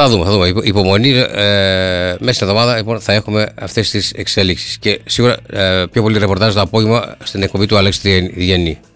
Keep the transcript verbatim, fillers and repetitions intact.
Θα δούμε, θα δούμε. Υπο, υπομονή, ε, μέσα στην εβδομάδα λοιπόν, θα έχουμε αυτές τις εξέλιξεις. Και σίγουρα ε, πιο πολύ ρεπορτάζ το απόγευμα στην εκπομπή του Αλέξη Διεννή.